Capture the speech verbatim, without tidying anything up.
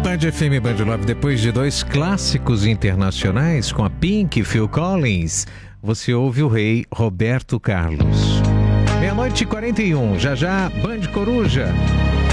Band F M, Band Love, depois de dois clássicos internacionais com a Pink e Phil Collins, você ouve o rei Roberto Carlos. Meia-noite e quarenta e um, já já, Band Coruja.